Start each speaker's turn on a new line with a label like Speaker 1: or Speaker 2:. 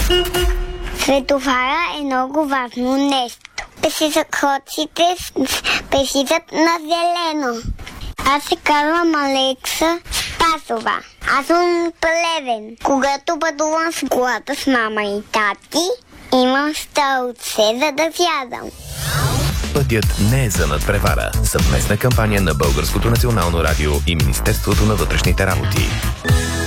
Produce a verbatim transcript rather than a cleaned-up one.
Speaker 1: Светофара е много важно нещо. Пешеходците пешизат на зелено. Аз се казвам Алекса Спасова. Аз съм от Плевен. Когато пътувам с колата с мама и тати, имам стълбце, за да сядам.
Speaker 2: Пътят не е за надпревара. Съвместна кампания на Българското национално радио и Министерството на вътрешните работи.